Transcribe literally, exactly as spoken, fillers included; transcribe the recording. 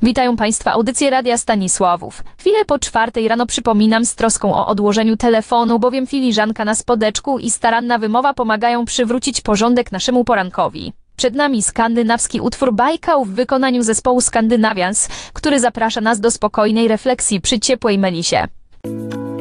Witają Państwa audycje Radia Stanisławów. Chwilę po czwartej rano przypominam z troską o odłożeniu telefonu, bowiem filiżanka na spodeczku i staranna wymowa pomagają przywrócić porządek naszemu porankowi. Przed nami skandynawski utwór Bajkał w wykonaniu zespołu Scandinavians, który zaprasza nas do spokojnej refleksji przy ciepłej melisie.